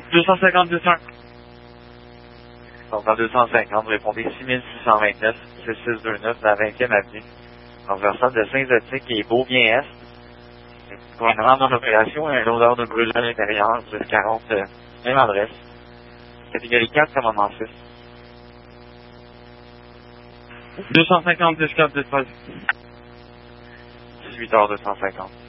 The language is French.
250, 200. Donc, en 250, vous répondez 6629, 6629, la 20e avenue. Transversale de Saint-Zotique et Beaubien-Est. Pour une rendre en opération, un odeur de brûlant à l'intérieur, 1040, même adresse. Catégorie 4, commandement 6. 250, 10 4, 10 13. 18h 250.